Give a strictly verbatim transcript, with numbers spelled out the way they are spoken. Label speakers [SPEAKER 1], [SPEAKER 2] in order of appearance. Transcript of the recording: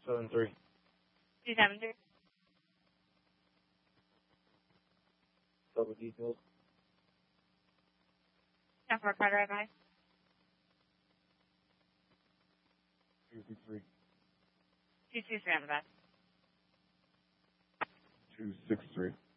[SPEAKER 1] seven three.
[SPEAKER 2] two seven three.
[SPEAKER 1] Double details.
[SPEAKER 2] ten four Carteret Drive.
[SPEAKER 1] two two three.
[SPEAKER 2] two two three on the bus.
[SPEAKER 1] two six three.